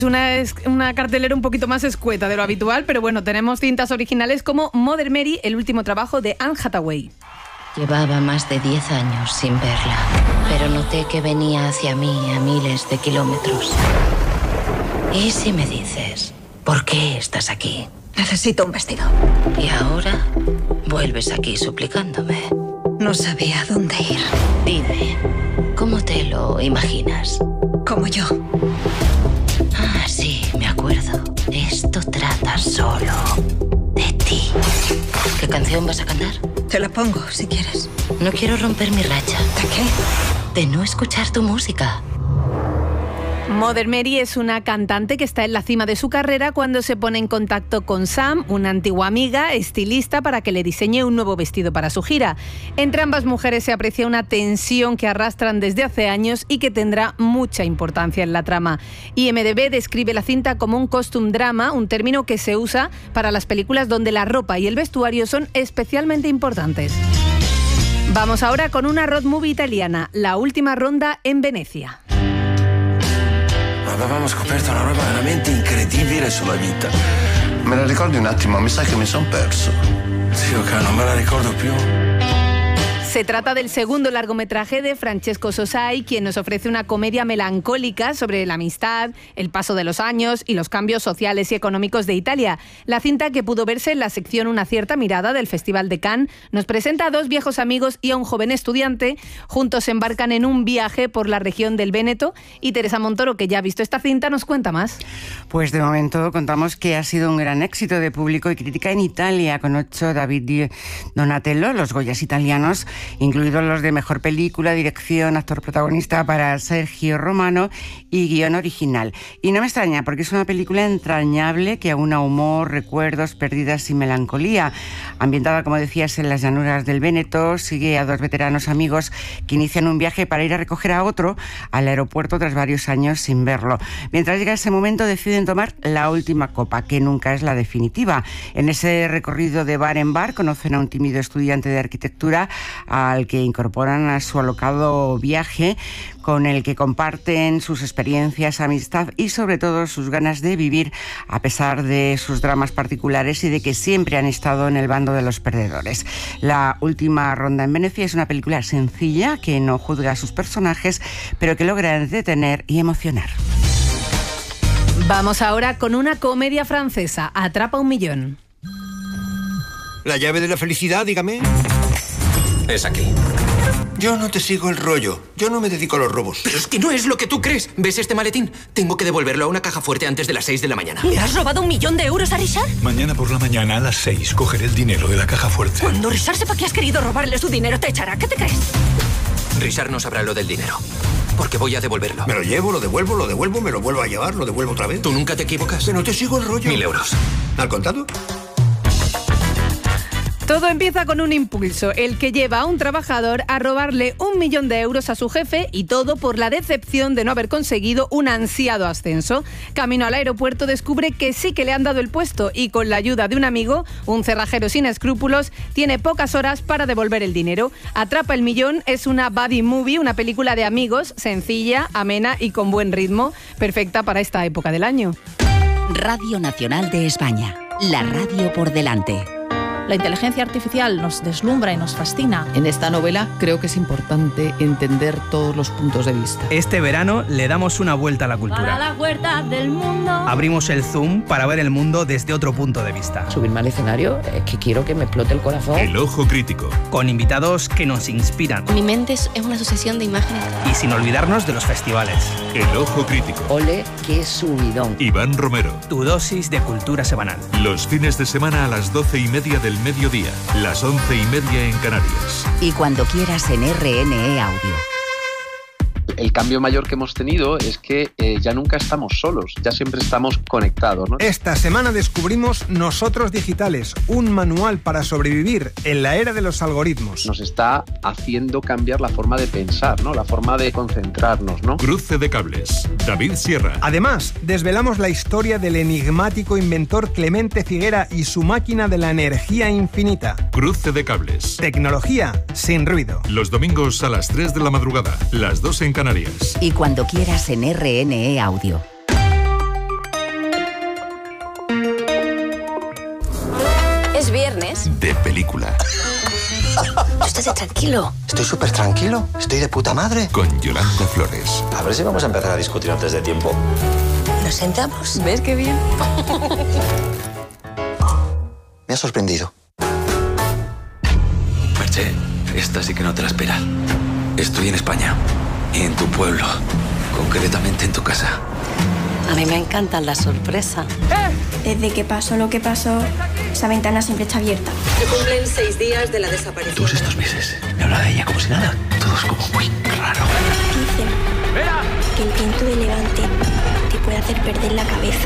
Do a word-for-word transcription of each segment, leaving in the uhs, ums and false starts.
Una, una cartelera un poquito más escueta de lo habitual, pero bueno, tenemos cintas originales como Mother Mary, el último trabajo de Anne Hathaway. Llevaba más de diez años sin verla, pero noté que venía hacia mí a miles de kilómetros. ¿Y si me dices, por qué estás aquí? Necesito un vestido. Y ahora vuelves aquí suplicándome. No sabía dónde ir. Dime, ¿cómo te lo imaginas? Como yo. Ah, sí, me acuerdo. Esto trata solo de ti. ¿Qué canción vas a cantar? Te la pongo, si quieres. No quiero romper mi racha. ¿De qué? De no escuchar tu música. Mother Mary es una cantante que está en la cima de su carrera cuando se pone en contacto con Sam, una antigua amiga, estilista, para que le diseñe un nuevo vestido para su gira. Entre ambas mujeres se aprecia una tensión que arrastran desde hace años y que tendrá mucha importancia en la trama. I M D B describe la cinta como un costume drama, un término que se usa para las películas donde la ropa y el vestuario son especialmente importantes. Vamos ahora con una road movie italiana, La última ronda en Venecia. Avevamo scoperto una roba veramente incredibile sulla vita. Me la ricordi un attimo? Mi sa che mi son perso. Sì, ok, non me la ricordo più. Se trata del segundo largometraje de Francesco Sosai, quien nos ofrece una comedia melancólica sobre la amistad, el paso de los años y los cambios sociales y económicos de Italia. La cinta, que pudo verse en la sección Una cierta mirada del Festival de Cannes, nos presenta a dos viejos amigos y a un joven estudiante. Juntos se embarcan en un viaje por la región del Véneto y Teresa Montoro, que ya ha visto esta cinta, nos cuenta más. Pues de momento contamos que ha sido un gran éxito de público y crítica en Italia, con ocho David Donatello, los Goyas italianos, incluidos los de Mejor Película, Dirección, Actor Protagonista para Sergio Romano y Guión Original. Y no me extraña, porque es una película entrañable que aúna humor, recuerdos, pérdidas y melancolía. Ambientada, como decías, en las llanuras del Véneto, sigue a dos veteranos amigos que inician un viaje para ir a recoger a otro al aeropuerto tras varios años sin verlo. Mientras llega ese momento, deciden tomar la última copa, que nunca es la definitiva. En ese recorrido de bar en bar conocen a un tímido estudiante de arquitectura al que incorporan a su alocado viaje, con el que comparten sus experiencias, amistad y sobre todo sus ganas de vivir a pesar de sus dramas particulares y de que siempre han estado en el bando de los perdedores. La última ronda en Venecia es una película sencilla que no juzga a sus personajes, pero que logra entretener y emocionar. Vamos ahora con una comedia francesa, Atrapa un millón. La llave de la felicidad, dígame. Es aquí. Yo no te sigo el rollo. Yo no me dedico a los robos. Pero es que no es lo que tú crees. ¿Ves este maletín? Tengo que devolverlo a una caja fuerte antes de las seis de la mañana. ¿Le has robado un millón de euros a Richard? Mañana por la mañana a las seis cogeré el dinero de la caja fuerte. Cuando Richard sepa que has querido robarle su dinero, te echará. ¿Qué te crees? Richard no sabrá lo del dinero, porque voy a devolverlo. Me lo llevo, lo devuelvo, lo devuelvo, me lo vuelvo a llevar, lo devuelvo otra vez. ¿Tú nunca te equivocas? Que no te sigo el rollo. Mil euros. ¿Al contado? Todo empieza con un impulso, el que lleva a un trabajador a robarle un millón de euros a su jefe, y todo por la decepción de no haber conseguido un ansiado ascenso. Camino al aeropuerto descubre que sí que le han dado el puesto y, con la ayuda de un amigo, un cerrajero sin escrúpulos, tiene pocas horas para devolver el dinero. Atrapa el millón es una buddy movie, una película de amigos, sencilla, amena y con buen ritmo, perfecta para esta época del año. Radio Nacional de España, la radio por delante. La inteligencia artificial nos deslumbra y nos fascina. En esta novela creo que es importante entender todos los puntos de vista. Este verano le damos una vuelta a la cultura. Para las huertas del mundo. Abrimos el zoom para ver el mundo desde otro punto de vista. Subirme al escenario es que quiero que me explote el corazón. El Ojo Crítico. Con invitados que nos inspiran. Mi mente es una sucesión de imágenes. Y sin olvidarnos de los festivales. El Ojo Crítico. Ole, qué subidón. Iván Romero. Tu dosis de cultura semanal. Los fines de semana a las doce y media del mediodía, las once y media en Canarias. Y cuando quieras en R N E Audio. El cambio mayor que hemos tenido es que eh, ya nunca estamos solos, ya siempre estamos conectados, ¿no? Esta semana descubrimos Nosotros Digitales, un manual para sobrevivir en la era de los algoritmos. Nos está haciendo cambiar la forma de pensar, ¿no? La forma de concentrarnos, ¿no? Cruce de cables. David Sierra. Además, desvelamos la historia del enigmático inventor Clemente Figuera y su máquina de la energía infinita. Cruce de cables. Tecnología sin ruido. Los domingos a las tres de la madrugada, las dos en Canarias. Y cuando quieras en R N E Audio. es viernes. De película. Tú estás tranquilo. Estoy súper tranquilo. Estoy de puta madre. Con Yolanda Flores. A ver si vamos a empezar a discutir antes de tiempo. ¿Nos sentamos? ¿Ves qué bien? Me ha sorprendido. Merche, esta sí que no te la esperas. Estoy en España. Y en tu pueblo. Concretamente en tu casa. A mí me encantan las sorpresas. Desde que pasó lo que pasó, esa ventana siempre está abierta. Se cumplen seis días de la desaparición. Todos estos meses me habla de ella como si nada. Todo es como muy raro. Dicen que el viento de levante te puede hacer perder la cabeza.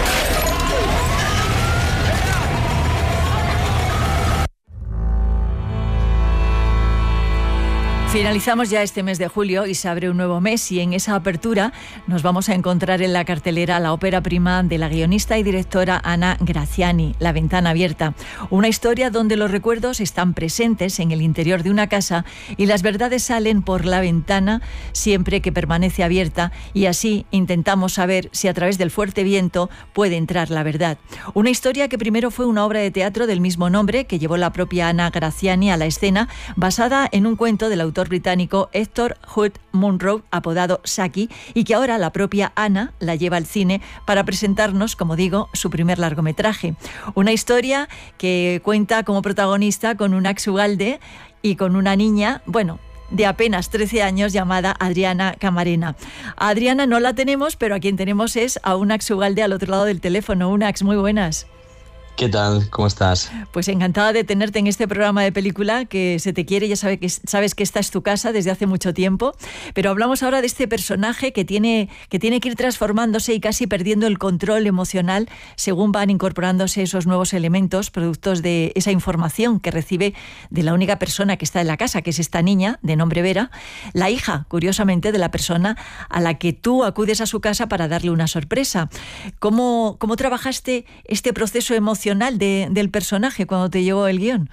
Finalizamos ya este mes de julio y se abre un nuevo mes, y en esa apertura nos vamos a encontrar en la cartelera la ópera prima de la guionista y directora Anna Graziani, La ventana abierta. Una historia donde los recuerdos están presentes en el interior de una casa y las verdades salen por la ventana siempre que permanece abierta, y así intentamos saber si a través del fuerte viento puede entrar la verdad. Una historia que primero fue una obra de teatro del mismo nombre que llevó la propia Anna Graziani a la escena, basada en un cuento del autor británico Hector Hood Munro, apodado Saki, y que ahora la propia Anna la lleva al cine para presentarnos, como digo, su primer largometraje. Una historia que cuenta como protagonista con un Ax Ugalde y con una niña, bueno, de apenas trece años, llamada Adriana Camarena. A Adriana no la tenemos, pero a quien tenemos es a un Ax Ugalde al otro lado del teléfono. Un Ax, muy buenas. ¿Qué tal? ¿Cómo estás? Pues encantada de tenerte en este programa de película que se te quiere, ya sabe que, sabes que esta es tu casa desde hace mucho tiempo, pero hablamos ahora de este personaje que tiene, que tiene que ir transformándose y casi perdiendo el control emocional según van incorporándose esos nuevos elementos, productos de esa información que recibe de la única persona que está en la casa, que es esta niña de nombre Vera, la hija, curiosamente, de la persona a la que tú acudes a su casa para darle una sorpresa. ¿Cómo, cómo trabajaste este proceso emocional De, del personaje cuando te llegó el guión?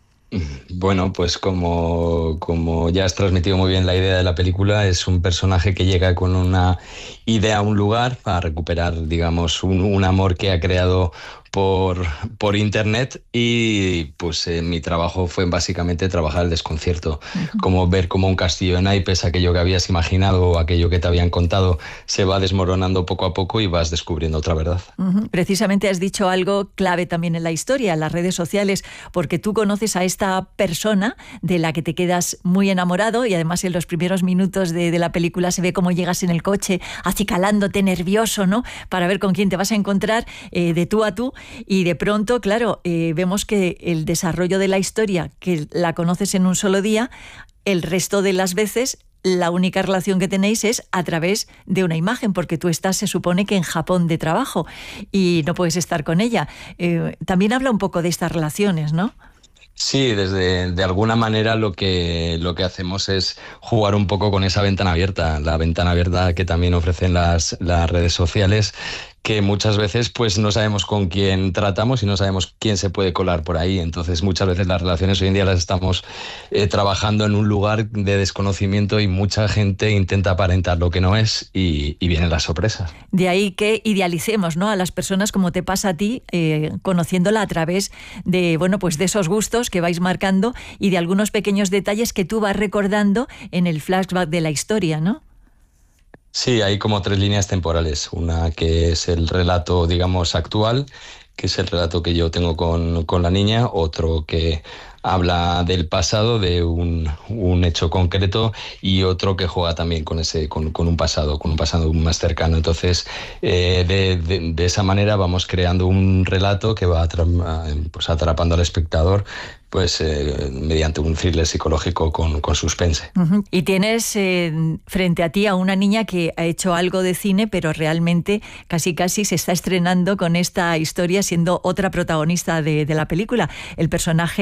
Bueno, pues como, como ya has transmitido muy bien la idea de la película, es un personaje que llega con una idea a un lugar para recuperar, digamos, un, un amor que ha creado por, por internet, y pues eh, mi trabajo fue básicamente trabajar el desconcierto, uh-huh. como ver cómo un castillo de naipes, aquello que habías imaginado o aquello que te habían contado, se va desmoronando poco a poco y vas descubriendo otra verdad. Uh-huh. Precisamente has dicho algo clave también en la historia, las redes sociales, porque tú conoces a esta persona de la que te quedas muy enamorado, y además en los primeros minutos de, de la película se ve cómo llegas en el coche acicalándote, nervioso, ¿no?, para ver con quién te vas a encontrar eh, de tú a tú. Y de pronto, claro, eh, vemos que el desarrollo de la historia, que la conoces en un solo día, el resto de las veces la única relación que tenéis es a través de una imagen, porque tú estás, se supone que en Japón de trabajo y no puedes estar con ella. Eh, también habla un poco de estas relaciones, ¿no? Sí, desde de alguna manera lo que, lo que hacemos es jugar un poco con esa ventana abierta, la ventana abierta que también ofrecen las, las redes sociales, que muchas veces pues no sabemos con quién tratamos y no sabemos quién se puede colar por ahí. Entonces muchas veces las relaciones hoy en día las estamos eh, trabajando en un lugar de desconocimiento, y mucha gente intenta aparentar lo que no es, y, y vienen las sorpresas. De ahí que idealicemos, ¿no?, a las personas como te pasa a ti, eh, conociéndola a través de, bueno, pues de esos gustos que vais marcando y de algunos pequeños detalles que tú vas recordando en el flashback de la historia, ¿no? Sí, hay como tres líneas temporales. Una que es el relato, digamos, actual, que es el relato que yo tengo con, con la niña. Otro que habla del pasado, de un, un hecho concreto, y otro que juega también con ese con, con un pasado, con un pasado más cercano. Entonces, eh, de, de, de esa manera vamos creando un relato que va atra- pues atrapando al espectador, pues eh, mediante un thriller psicológico con, con suspense. Uh-huh. Y tienes eh, frente a ti a una niña que ha hecho algo de cine, pero realmente casi casi se está estrenando con esta historia, siendo otra protagonista de, de la película. El personaje de Vera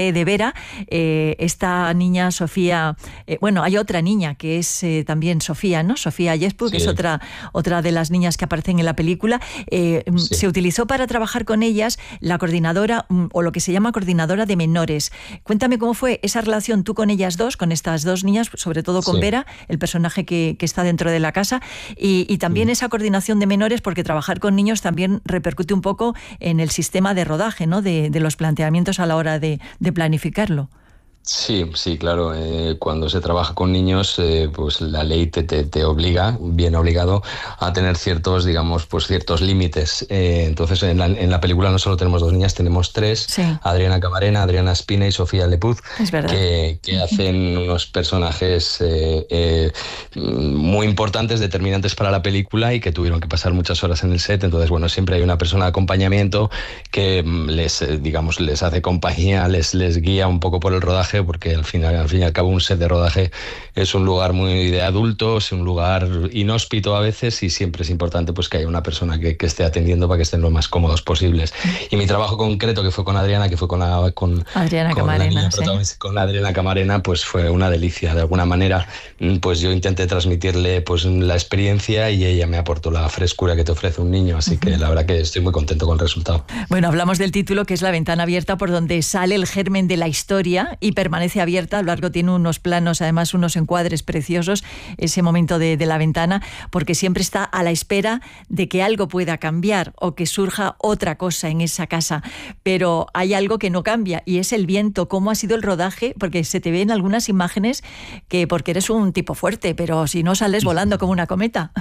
Vera, eh, esta niña Sofía, eh, bueno, hay otra niña que es eh, también Sofía, ¿no? Sofía Yespu, sí. que es otra, otra de las niñas que aparecen en la película. Eh, sí. Se utilizó para trabajar con ellas la coordinadora, o lo que se llama coordinadora de menores. Cuéntame cómo fue esa relación tú con ellas dos, con estas dos niñas, sobre todo con sí. Vera, el personaje que, que está dentro de la casa, y, y también mm. esa coordinación de menores, porque trabajar con niños también repercute un poco en el sistema de rodaje, ¿no? De, de los planteamientos a la hora de, de planificarlo. Sí, sí, claro. Eh, cuando se trabaja con niños, eh, pues la ley te, te, te obliga, bien obligado, a tener ciertos, digamos, pues ciertos límites. Eh, entonces, en la, en la película no solo tenemos dos niñas, tenemos tres: sí. Adriana Camarena, Adriana Espina y Sofía Lepuz, que, que hacen unos personajes eh, eh, muy importantes, determinantes para la película y que tuvieron que pasar muchas horas en el set. Entonces, bueno, siempre hay una persona de acompañamiento que les, digamos, les hace compañía, les, les guía un poco por el rodaje, porque al fin, al fin y al cabo un set de rodaje es un lugar muy de adultos, un lugar inhóspito a veces, y siempre es importante pues que haya una persona que, que esté atendiendo para que estén lo más cómodos posibles. Y mi trabajo concreto, que fue con Adriana, que fue con, la, con, Adriana con Camarena, la niña sí. protagonista, con Adriana Camarena, pues fue una delicia. De alguna manera, pues yo intenté transmitirle pues la experiencia y ella me aportó la frescura que te ofrece un niño, así uh-huh. que la verdad que estoy muy contento con el resultado. Bueno, hablamos del título, que es La ventana abierta, por donde sale el germen de la historia y permanece abierta. A lo largo tiene unos planos, además unos encuadres preciosos, ese momento de, de la ventana, porque siempre está a la espera de que algo pueda cambiar o que surja otra cosa en esa casa. Pero hay algo que no cambia, y es el viento. ¿Cómo ha sido el rodaje? Porque se te ve en algunas imágenes que, porque eres un tipo fuerte, pero si no sales volando como una cometa.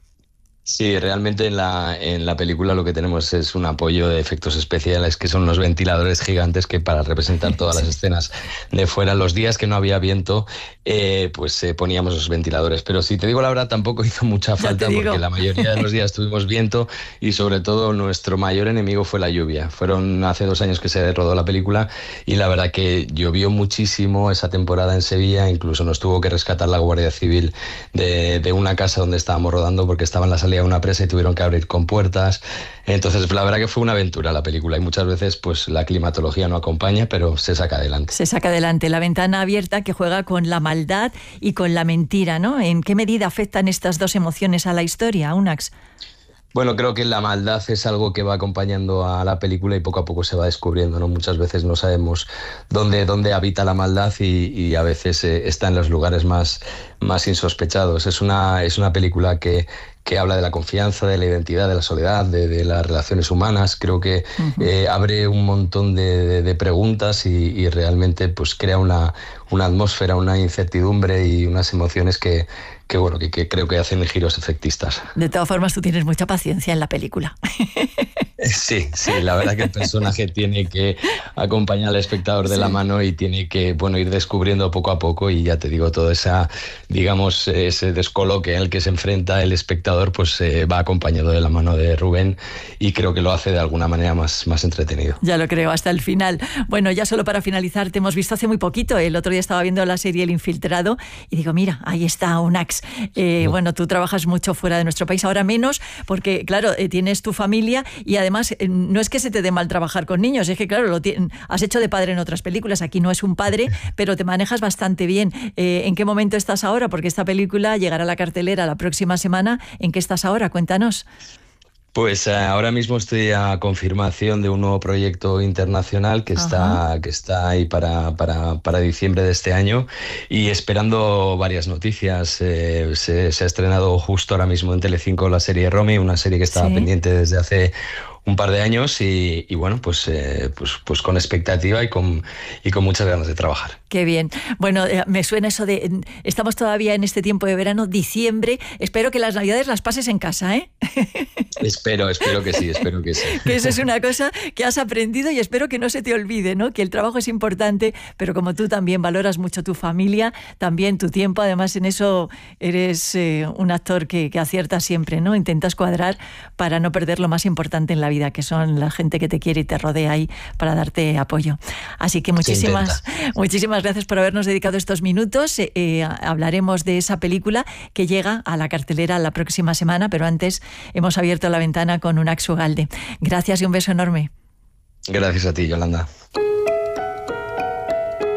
Sí, realmente en la, en la película lo que tenemos es un apoyo de efectos especiales, que son unos ventiladores gigantes que, para representar todas las escenas de fuera, los días que no había viento, eh, pues eh, poníamos esos ventiladores. Pero si te digo la verdad, tampoco hizo mucha falta, porque la mayoría de los días tuvimos viento, y sobre todo nuestro mayor enemigo fue la lluvia. Fueron hace dos años que se rodó la película y la verdad que llovió muchísimo esa temporada en Sevilla. Incluso nos tuvo que rescatar la Guardia Civil de, de una casa donde estábamos rodando, porque estaba en la salida a una presa y tuvieron que abrir con puertas. Entonces la verdad que fue una aventura la película, y muchas veces pues la climatología no acompaña, pero se saca adelante. Se saca adelante. La ventana abierta, que juega con la maldad y con la mentira, ¿no? ¿En qué medida afectan estas dos emociones a la historia, Unax? Bueno, creo que la maldad es algo que va acompañando a la película y poco a poco se va descubriendo, ¿no? Muchas veces no sabemos dónde, dónde habita la maldad y, y a veces eh, está en los lugares más, más insospechados. Es una, es una película que, que habla de la confianza, de la identidad, de la soledad, de, de las relaciones humanas. Creo que uh-huh. eh, abre un montón de, de, de preguntas y, y realmente pues crea una, una atmósfera, una incertidumbre y unas emociones que, que, bueno, que, que creo que hacen giros efectistas. De todas formas, tú tienes mucha paciencia en la película. Sí, sí, la verdad que el personaje tiene que acompañar al espectador de sí. la mano y tiene que, bueno, ir descubriendo poco a poco, y ya te digo, todo esa, digamos, ese descoloque en el que se enfrenta el espectador, pues eh, va acompañado de la mano de Rubén, y creo que lo hace de alguna manera más, más entretenido. Ya lo creo, hasta el final. Bueno, ya solo para finalizar, te hemos visto hace muy poquito. El otro día estaba viendo la serie El Infiltrado y digo, mira, ahí está Unax. Eh, no. Bueno, tú trabajas mucho fuera de nuestro país, ahora menos, porque claro, eh, tienes tu familia, y además eh, no es que se te dé mal trabajar con niños, es que claro, lo t- has hecho de padre en otras películas, aquí no es un padre, pero te manejas bastante bien. Eh, ¿En qué momento estás ahora? Porque esta película llegará a la cartelera la próxima semana. ¿En qué estás ahora? Cuéntanos. Pues eh, ahora mismo estoy a confirmación de un nuevo proyecto internacional que está, que está ahí para, para, para diciembre de este año, y esperando varias noticias. Eh, se, se ha estrenado justo ahora mismo en Telecinco la serie Romy, una serie que estaba ¿Sí? pendiente desde hace un par de años, y, y bueno, pues, eh, pues, pues con expectativa y con, y con muchas ganas de trabajar. Qué bien. Bueno, eh, me suena eso de, estamos todavía en este tiempo de verano, diciembre, espero que las navidades las pases en casa, ¿eh? Espero, espero que sí, espero que sí. Que eso es una cosa que has aprendido, y espero que no se te olvide, ¿no? Que el trabajo es importante, pero como tú también valoras mucho tu familia, también tu tiempo, además en eso eres eh, un actor que, que acierta siempre, ¿no? Intentas cuadrar para no perder lo más importante en la vida, que son la gente que te quiere y te rodea ahí para darte apoyo. Así que muchísimas, muchísimas gracias por habernos dedicado estos minutos. Eh, eh, hablaremos de esa película que llega a la cartelera la próxima semana, pero antes hemos abierto la ventana con Unax Ugalde. Gracias y un beso enorme. Gracias a ti, Yolanda.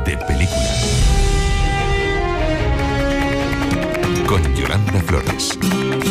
de película. Con Yolanda Flores.